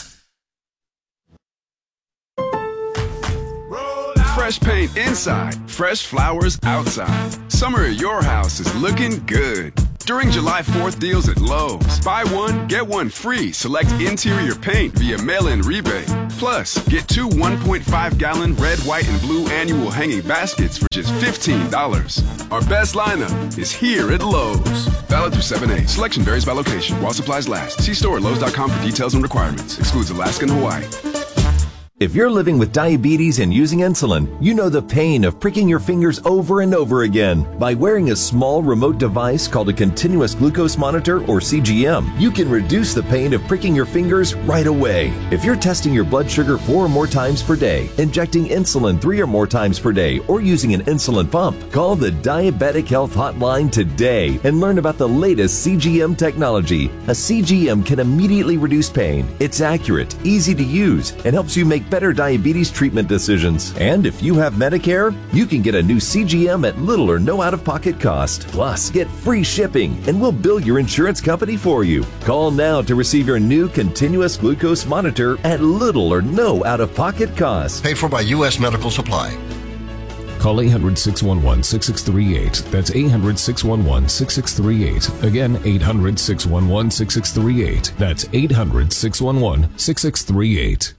Fresh paint inside, fresh flowers outside. Summer at your house is looking good. During July fourth deals at Lowe's, buy one, get one free. Select interior paint via mail-in rebate. Plus, get two one point five gallon red, white, and blue annual hanging baskets for just fifteen dollars. Our best lineup is here at Lowe's. Valid through seven eight. Selection varies by location while supplies last. See store at Lowe's dot com for details and requirements. Excludes Alaska and Hawaii. If you're living with diabetes and using insulin, you know the pain of pricking your fingers over and over again. By wearing a small remote device called a continuous glucose monitor, or C G M, you can reduce the pain of pricking your fingers right away. If you're testing your blood sugar four or more times per day, injecting insulin three or more times per day, or using an insulin pump, call the Diabetic Health Hotline today and learn about the latest C G M technology. A C G M can immediately reduce pain. It's accurate, easy to use, and helps you make better diabetes treatment decisions. And if you have Medicare, you can get a new C G M at little or no out-of-pocket cost. Plus, get free shipping, and we'll bill your insurance company for you. Call now to receive your new continuous glucose monitor at little or no out-of-pocket cost. Paid for by U S Medical Supply. Call eight hundred, six one one, six six three eight. That's eight hundred, six one one, six six three eight. Again, eight hundred, six one one, six six three eight. That's eight hundred, six one one, six six three eight.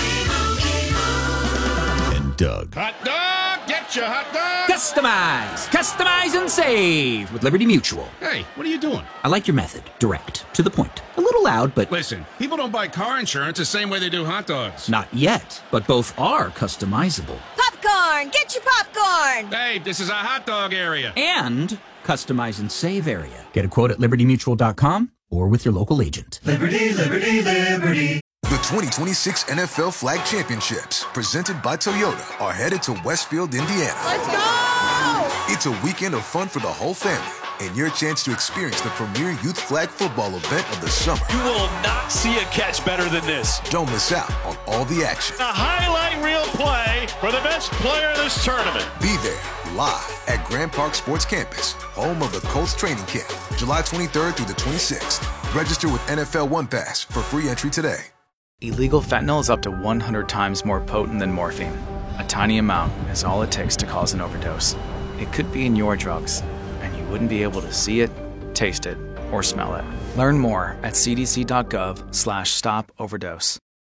Doug. Hot dog, get your hot dog. Customize, customize and save with Liberty Mutual. Hey, what are you doing? I like your method. Direct, to the point. A little loud, but... Listen, people don't buy car insurance the same way they do hot dogs. Not yet, but both are customizable. Popcorn, get your popcorn. Hey, this is a hot dog area. And customize and save area. Get a quote at liberty mutual dot com or with your local agent. Liberty, liberty, liberty. The twenty twenty-six N F L Flag Championships, presented by Toyota, are headed to Westfield, Indiana. Let's go! It's a weekend of fun for the whole family and your chance to experience the premier youth flag football event of the summer. You will not see a catch better than this. Don't miss out on all the action. A highlight reel play for the best player of this tournament. Be there live at Grand Park Sports Campus, home of the Colts training camp, July twenty-third through the twenty-sixth. Register with N F L One Pass for free entry today. Illegal fentanyl is up to one hundred times more potent than morphine. A tiny amount is all it takes to cause an overdose. It could be in your drugs, and you wouldn't be able to see it, taste it, or smell it. Learn more at c d c dot gov slash stop overdose.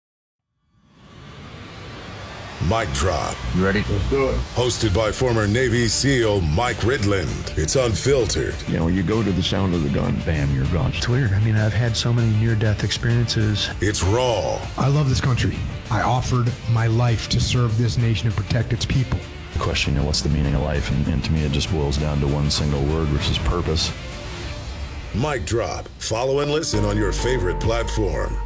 Mic Drop. You ready? Let's do it. Hosted by former Navy SEAL Mike Ridland. It's unfiltered. You know, you go to the sound of the gun, bam, you're gone. It's weird. I mean, I've had so many near-death experiences. It's raw. I love this country. I offered my life to serve this nation and protect its people. Question, you know, what's the meaning of life? And, and to me, it just boils down to one single word, which is purpose. Mic Drop. Follow and listen on your favorite platform.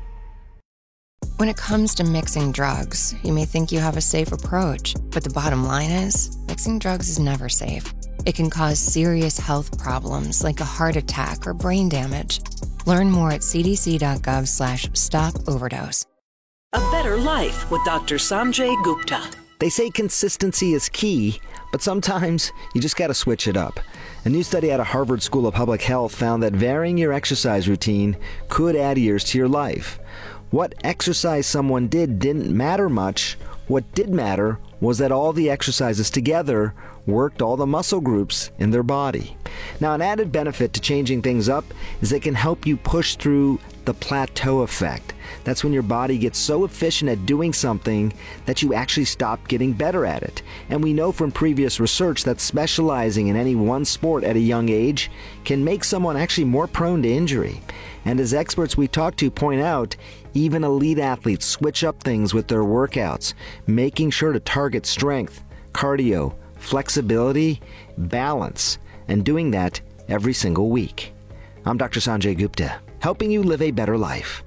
When it comes to mixing drugs, you may think you have a safe approach, but the bottom line is, mixing drugs is never safe. It can cause serious health problems like a heart attack or brain damage. Learn more at c d c dot gov slash stop overdose. A better life with Doctor Sanjay Gupta. They say consistency is key, but sometimes you just got to switch it up. A new study out of Harvard School of Public Health found that varying your exercise routine could add years to your life. What exercise someone did didn't matter much. What did matter was that all the exercises together worked all the muscle groups in their body. Now, an added benefit to changing things up is it can help you push through the plateau effect. That's when your body gets so efficient at doing something that you actually stop getting better at it. And we know from previous research that specializing in any one sport at a young age can make someone actually more prone to injury. And as experts we talk to point out, even elite athletes switch up things with their workouts, making sure to target strength, cardio, flexibility, balance, and doing that every single week. I'm Doctor Sanjay Gupta, helping you live a better life.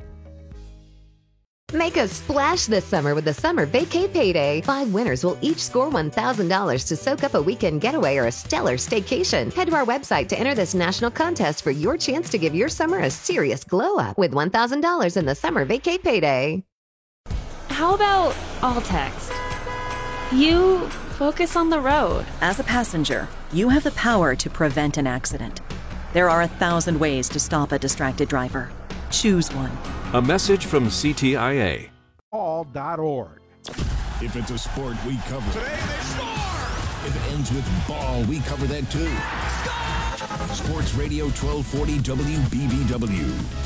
Make a splash this summer with the Summer Vacay Payday. Five winners will each score one thousand dollars to soak up a weekend getaway or a stellar staycation. Head to our website to enter this national contest for your chance to give your summer a serious glow up with one thousand dollars in the Summer Vacay Payday. How about all text? You Focus on the road. As a passenger, you have the power to prevent an accident. There are a thousand ways to stop a distracted driver. Choose one. A message from C T I A. all dot org. If it's a sport, we cover it. Today they score! If it ends with ball, we cover that too. Score! Sports Radio twelve forty W B B W.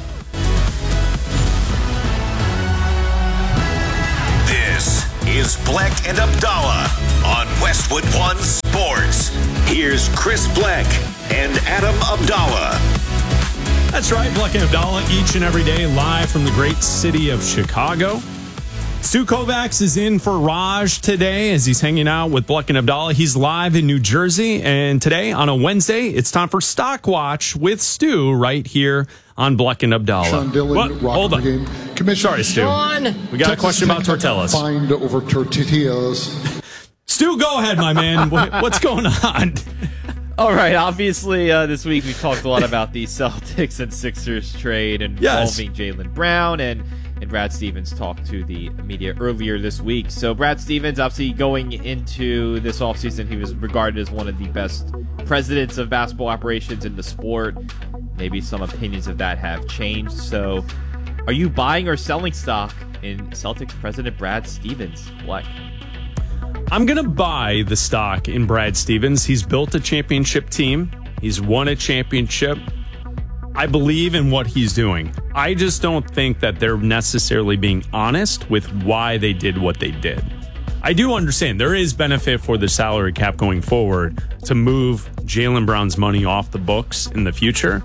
This is Black and Abdallah on Westwood One Sports. Here's Chris Black and Adam Abdallah. That's right, Black and Abdallah each and every day live from the great city of Chicago. Stu Kovacs is in for Raj today as he's hanging out with Black and Abdallah. He's live in New Jersey, and today on a Wednesday, it's time for Stock Watch with Stu right here on Black and Abdallah. Sean Dillon, Hold on. Game. Sorry, Stu. Sean. We got Texas a question about Tech tortillas. Fined over tortillas. Stu, go ahead, my man. What's going on? All right, obviously uh, this week we talked a lot about the Celtics and Sixers trade involving yes. Jaylen Brown, and, and Brad Stevens talked to the media earlier this week. So Brad Stevens, obviously going into this offseason, he was regarded as one of the best presidents of basketball operations in the sport. Maybe some opinions of that have changed. So are you buying or selling stock in Celtics president Brad Stevens? Black? I'm going to buy the stock in Brad Stevens. He's built a championship team. He's won a championship. I believe in what he's doing. I just don't think that they're necessarily being honest with why they did what they did. I do understand there is benefit for the salary cap going forward to move Jaylen Brown's money off the books in the future.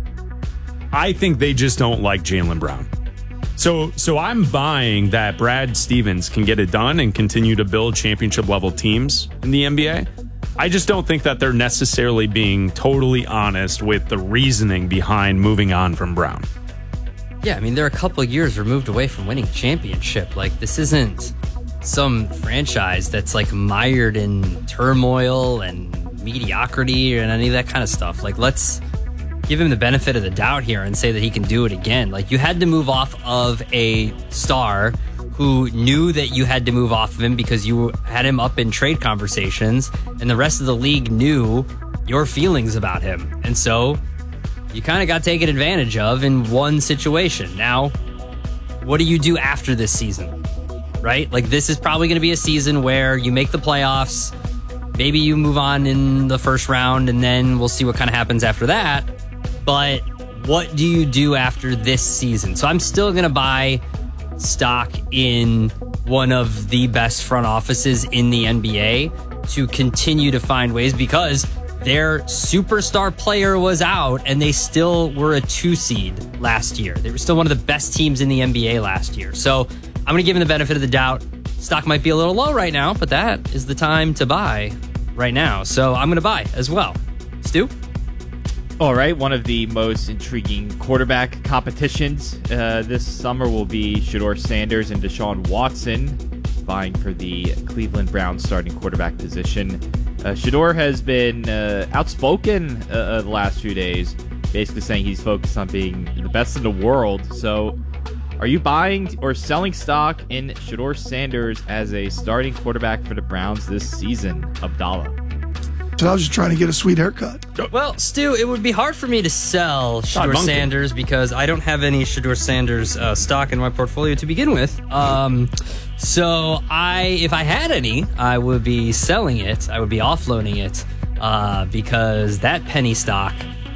I think they just don't like Jaylen Brown. So so I'm buying that Brad Stevens can get it done and continue to build championship-level teams in the N B A. I just don't think that they're necessarily being totally honest with the reasoning behind moving on from Brown. Yeah, I mean, they're a couple of years removed away from winning a championship. Like, this isn't some franchise that's, like, mired in turmoil and mediocrity and any of that kind of stuff. Like, let's give him the benefit of the doubt here and say that he can do it again. Like, you had to move off of a star who knew that you had to move off of him because you had him up in trade conversations, and the rest of the league knew your feelings about him. And so you kind of got taken advantage of in one situation. Now, what do you do after this season? Right? Like, this is probably going to be a season where you make the playoffs. Maybe you move on in the first round, and then we'll see what kind of happens after that. But what do you do after this season? So I'm still going to buy stock in one of the best front offices in the N B A to continue to find ways, because their superstar player was out and they still were a two seed last year. They were still one of the best teams in the N B A last year. So I'm going to give them the benefit of the doubt. Stock might be a little low right now, but that is the time to buy right now. So I'm going to buy as well. Stu? All right, one of the most intriguing quarterback competitions uh, this summer will be Shedeur Sanders and Deshaun Watson vying for the Cleveland Browns starting quarterback position. Uh, Shedeur has been uh, outspoken uh, the last few days, basically saying he's focused on being the best in the world. So are you buying or selling stock in Shedeur Sanders as a starting quarterback for the Browns this season, Abdallah? So I was just trying to get a sweet haircut. Well, Stu, it would be hard for me to sell Shedeur Sanders because I don't have any Shedeur Sanders uh, stock in my portfolio to begin with. Um, so I, if I had any, I would be selling it. I would be offloading it uh, because that penny stock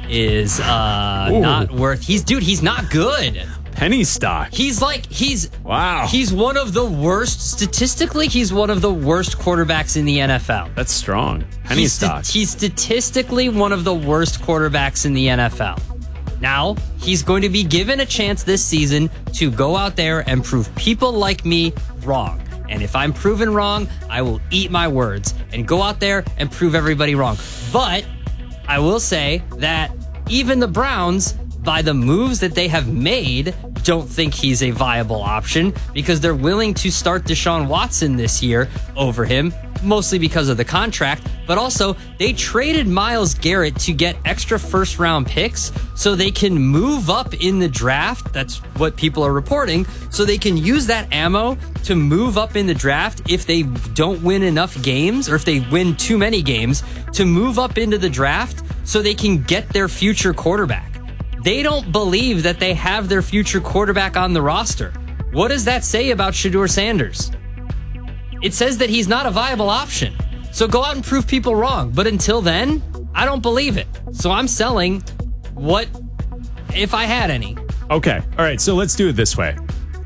is uh, not worth. He's dude. He's not good. Penny stock. He's like, he's, wow. He's one of the worst, statistically, he's one of the worst quarterbacks in the N F L. That's strong. Penny he's stock. St- he's statistically one of the worst quarterbacks in the N F L. Now, he's going to be given a chance this season to go out there and prove people like me wrong. And if I'm proven wrong, I will eat my words and go out there and prove everybody wrong. But I will say that even the Browns, by the moves that they have made, don't think he's a viable option because they're willing to start Deshaun Watson this year over him. mostly because of the contract, but also they traded Myles Garrett to get extra first round picks so they can move up in the draft. That's what people are reporting. So they can use that ammo to move up in the draft if they don't win enough games, or if they win too many games, to move up into the draft so they can get their future quarterback. They don't believe that they have their future quarterback on the roster. What does that say about Shedeur Sanders? It says that he's not a viable option. So go out and prove people wrong. But until then, I don't believe it. So I'm selling what, if I had any. Okay. All right. So let's do it this way.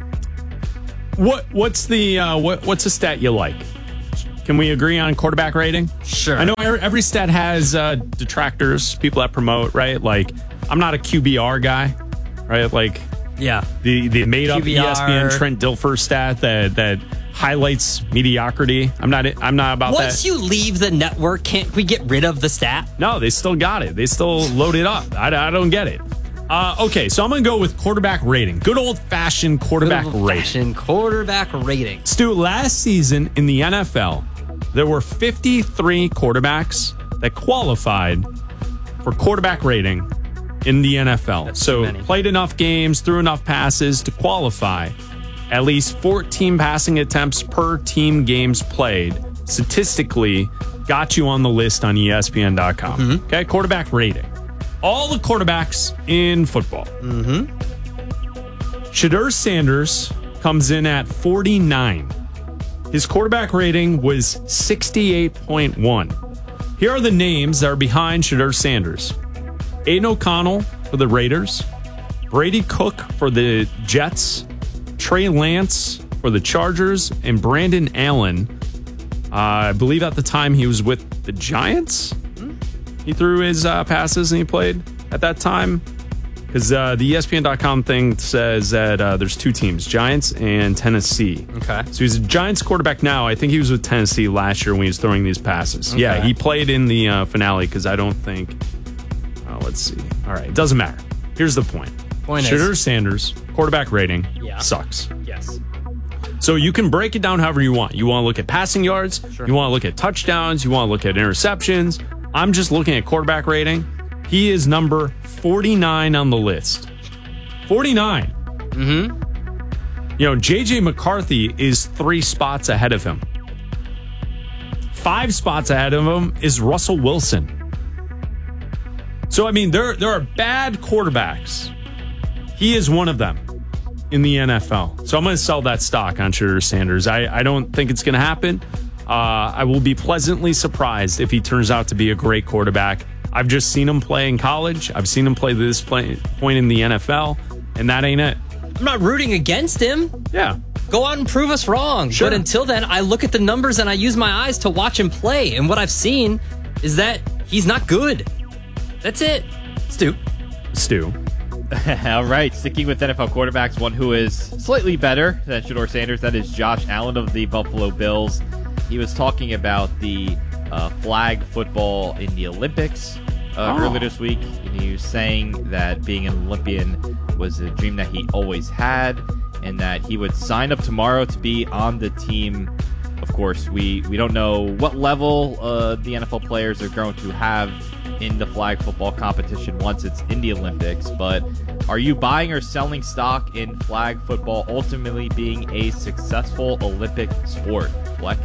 What What's the uh, what What's a stat you like? Can we agree on quarterback rating? Sure. I know every stat has uh, detractors, people that promote, right? Like, I'm not a Q B R guy, right? Like, yeah, the the made up Q B R. E S P N Trent Dilfer stat that that highlights mediocrity. I'm not. I'm not about Once that. you leave the network, can't we get rid of the stat? No, they still got it. They still load it up. I, I don't get it. Uh, okay, so I'm going to go with quarterback rating. Good old-fashioned quarterback Good rating. old-fashioned quarterback rating. Stu, last season in the N F L, there were fifty-three quarterbacks that qualified for quarterback rating in the N F L. That's so too many. Played enough games, threw enough passes to qualify. At least fourteen passing attempts per team games played statistically got you on the list on E S P N dot com. Mm-hmm. Okay, quarterback rating. All the quarterbacks in football. Mm-hmm. Shedeur Sanders comes in at forty-nine. His quarterback rating was sixty-eight point one. Here are the names that are behind Shedeur Sanders. Aiden O'Connell for the Raiders. Brady Cook for the Jets. Trey Lance for the Chargers. And Brandon Allen, uh, I believe at the time he was with the Giants. He threw his uh, passes and he played at that time. Because uh, the E S P N dot com thing says that uh, there's two teams, Giants and Tennessee. Okay. So he's a Giants quarterback now. I think he was with Tennessee last year when he was throwing these passes. Okay. Yeah, he played in the uh, finale because I don't think... Uh, let's see. All right, it doesn't matter. Here's the point. Point Shedeur is- Sanders, quarterback rating, Yeah. sucks. Yes. So you can break it down however you want. You want to look at passing yards. Sure. You want to look at touchdowns. You want to look at interceptions. I'm just looking at quarterback rating. He is number forty-nine on the list. forty-nine. Mm-hmm. You know, J J McCarthy is three spots ahead of him. Five spots ahead of him is Russell Wilson. So, I mean, there, there are bad quarterbacks. He is one of them in the N F L. So I'm going to sell that stock on Shedeur Sanders. I, I don't think it's going to happen. Uh, I will be pleasantly surprised if he turns out to be a great quarterback. I've just seen him play in college. I've seen him play to this play, point in the N F L, and that ain't it. I'm not rooting against him. Yeah. Go out and prove us wrong. Sure. But until then, I look at the numbers and I use my eyes to watch him play. And what I've seen is that he's not good. That's it. Stu. Stu. All right, sticking with N F L quarterbacks, one who is slightly better than Shedeur Sanders, that is Josh Allen of the Buffalo Bills. He was talking about the uh, flag football in the Olympics uh, Oh. earlier this week. And he was saying that being an Olympian was a dream that he always had, and that he would sign up tomorrow to be on the team. Of course, we, we don't know what level uh, the N F L players are going to have in the flag football competition once it's in the Olympics, but are you buying or selling stock in flag football ultimately being a successful Olympic sport? Fleck?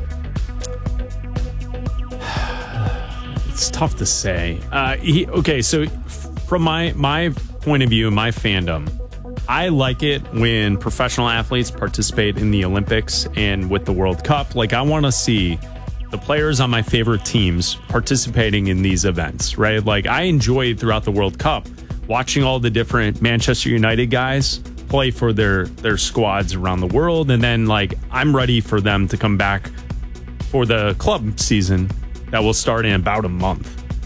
It's tough to say. Uh, he, okay, so from my my point of view, my fandom, I like it when professional athletes participate in the Olympics and with the World Cup. Like, I want to see the players on my favorite teams participating in these events, right? Like, I enjoyed throughout the World Cup watching all the different Manchester United guys play for their their squads around the world, and then like I'm ready for them to come back for the club season that will start in about a month.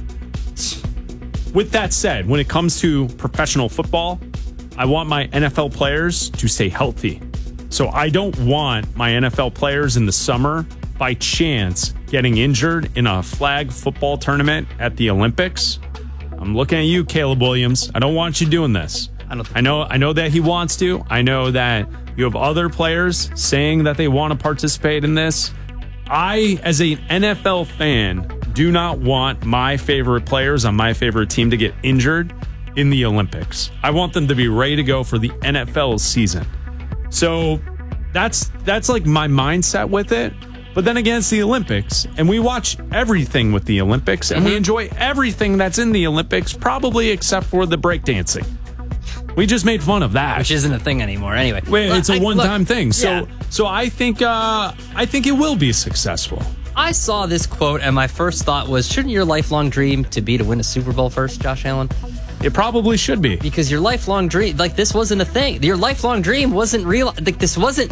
With that said, when it comes to professional football, I want my N F L players to stay healthy. So I don't want my N F L players in the summer by chance getting injured in a flag football tournament at the Olympics. I'm looking at you, Caleb Williams. I don't want you doing this. I don't think I know I know that he wants to. I know that you have other players saying that they want to participate in this. I, as an N F L fan, do not want my favorite players on my favorite team to get injured in the Olympics. I want them to be ready to go for the N F L season. So that's that's like my mindset with it. But then again, it's the Olympics, and we watch everything with the Olympics, and mm-hmm. we enjoy everything that's in the Olympics, probably except for the breakdancing. We just made fun of that, which isn't a thing anymore. Anyway, Wait, it's a one-time look, thing. So, yeah. so I think uh, I think it will be successful. I saw this quote, and my first thought was, shouldn't your lifelong dream to be to win a Super Bowl first, Josh Allen? It probably should be, because your lifelong dream, like this, wasn't a thing. Your lifelong dream wasn't real. Like this wasn't.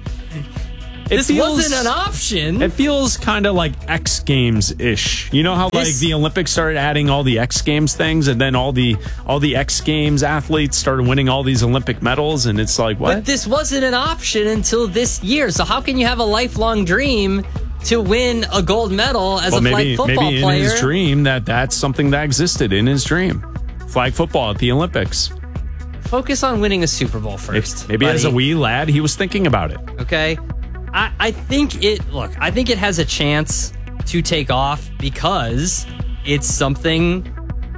It this feels, wasn't an option. It feels kind of like X Games-ish. You know how this, like the Olympics started adding all the X Games things, and then all the all the X Games athletes started winning all these Olympic medals, and it's like, what? But this wasn't an option until this year. So how can you have a lifelong dream to win a gold medal as well, a maybe, flag football maybe player? Maybe in his dream that that's something that existed in his dream. Flag football at the Olympics. Focus on winning a Super Bowl first. Maybe, maybe buddy. as a wee lad, he was thinking about it. Okay. I, I think it, look, I think it has a chance to take off because it's something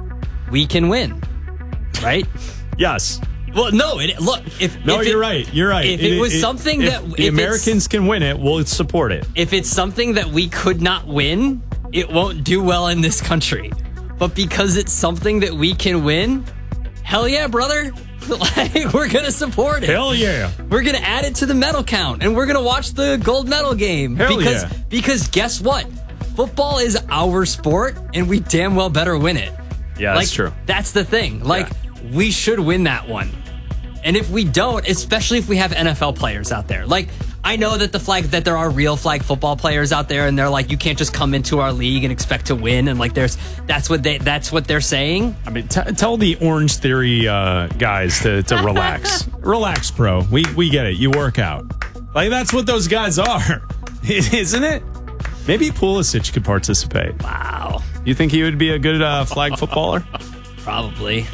we can win, right? Yes. Well, no, it, look, if... No, if you're it, right, you're right. If it, it was it, something if that... the if Americans can win it, we'll support it. If it's something that we could not win, it won't do well in this country. But because it's something that we can win, hell yeah, brother. Like, we're going to support it. Hell yeah. We're going to add it to the medal count, and we're going to watch the gold medal game. Hell because, yeah. Because guess what? Football is our sport, and we damn well better win it. Yeah, like, that's true. That's the thing. Like, yeah. we should win that one. And if we don't, especially if we have N F L players out there, like, I know that the flag that there are real flag football players out there, and they're like, you can't just come into our league and expect to win, and like, there's that's what they that's what they're saying. I mean, t- tell the Orange Theory uh, guys to, to relax, relax, bro. We we get it. You work out, like that's what those guys are, isn't it? Maybe Pulisic could participate. Wow, you think he would be a good uh, flag footballer? Probably.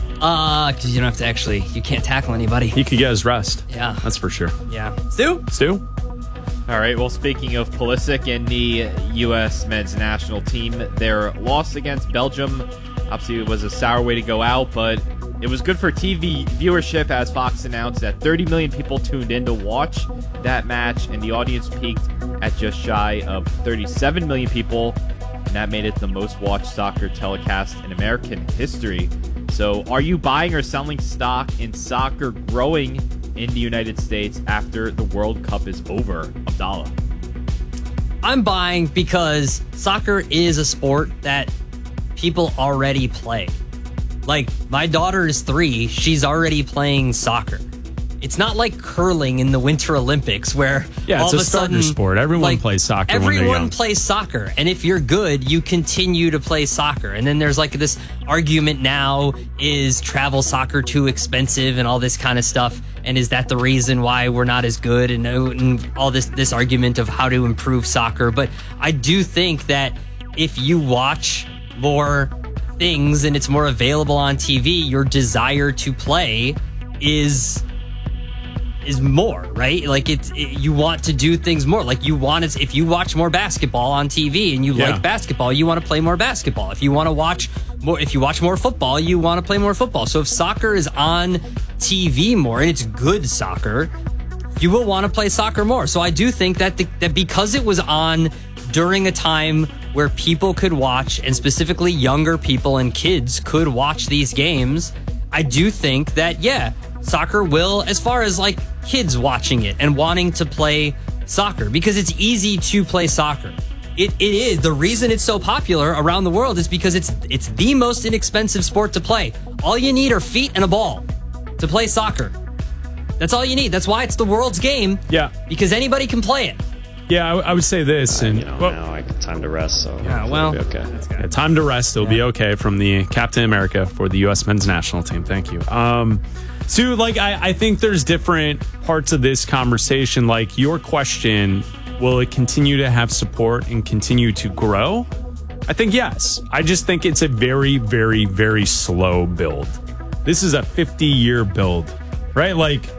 Uh, because you don't have to actually, you can't tackle anybody. He could get his rest. Yeah. That's for sure. Yeah. Stu? Stu? All right, well, speaking of Pulisic and the U S men's national team, their loss against Belgium, obviously it was a sour way to go out, but it was good for T V viewership as Fox announced that thirty million people tuned in to watch that match, and the audience peaked at just shy of thirty-seven million people, and that made it the most watched soccer telecast in American history. So are you buying or selling stock in soccer growing in the United States after the World Cup is over, Abdallah? I'm buying because soccer is a sport that people already play. Like, my daughter is three. She's already playing soccer. It's not like curling in the Winter Olympics where yeah, all it's of a a sudden, sport. Everyone like, plays soccer when Everyone they're young. plays soccer. And if you're good, you continue to play soccer. And then there's like this argument now, is travel soccer too expensive and all this kind of stuff? And is that the reason why we're not as good? And, and all this, this argument of how to improve soccer. But I do think that if you watch more things and it's more available on T V, your desire to play is... is more, right? Like it's it, you want to do things more. Like you want to, if you watch more basketball on T V and you yeah. like basketball, you want to play more basketball. If you want to watch more, if you watch more football, you want to play more football. So if soccer is on T V more and it's good soccer, you will want to play soccer more. So I do think that the, that because it was on during a time where people could watch, and specifically younger people and kids could watch these games, I do think that, yeah, soccer will, as far as like kids watching it and wanting to play soccer, because it's easy to play soccer. It it is. The reason it's so popular around the world is because it's it's the most inexpensive sport to play. All you need are feet and a ball to play soccer. That's all you need. That's why it's the world's game. Yeah. Because anybody can play it. Yeah, I, I would say this, and you know, well, now I got time to rest, so yeah, well, it'll be okay. Yeah, time to rest. It'll yeah. be okay from the Captain America for the U S men's national team. Thank you. Um, Sue, like I, I think there's different parts of this conversation. Like your question, will it continue to have support and continue to grow? I think yes. I just think it's a very, very, very slow build. This is a fifty-year build, right? Like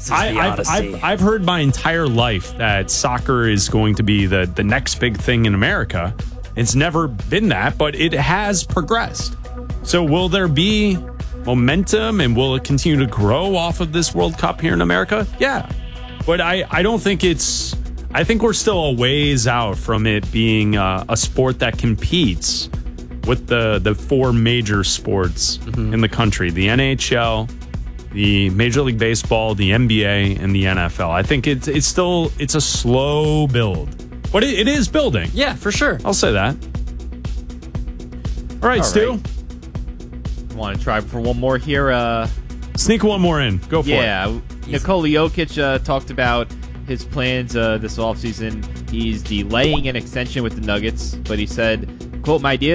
This is I, the I've, Odyssey. I've, I've heard my entire life that soccer is going to be the, the next big thing in America. It's never been that, but it has progressed. So will there be momentum and will it continue to grow off of this World Cup here in America? Yeah. But I, I don't think it's... I think we're still a ways out from it being uh, a sport that competes with the, the four major sports mm-hmm. in the country. The N H L, the Major League Baseball, the N B A, and the N F L. I think it's it's still it's a slow build. But it, it is building. Yeah, for sure. I'll say that. All right, All Stu. Right. Want to try for one more here? Uh, Sneak one more in. Go for yeah, it. Yeah, Nikola Jokic uh, talked about his plans uh, this offseason. He's delaying an extension with the Nuggets, but he said, quote, "My idea